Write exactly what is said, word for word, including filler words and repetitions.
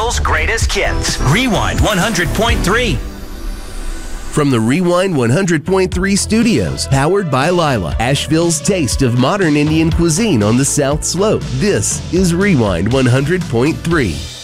Asheville's greatest hits. Rewind one hundred point three. From the Rewind one hundred point three studios, powered by Lila, Asheville's taste of modern Indian cuisine on the South Slope. This is Rewind one hundred point three.